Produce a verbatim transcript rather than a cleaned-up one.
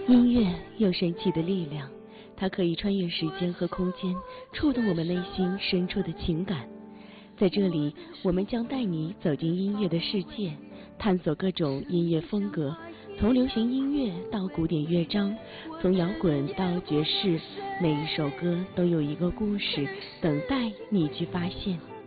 音乐有神奇的力量，它可以穿越时间和空间，触动我们内心深处的情感。在这里，我们将带你走进音乐的世界，探索各种音乐风格，从流行音乐到古典乐章，从摇滚到爵士，每一首歌都有一个故事等待你去发现。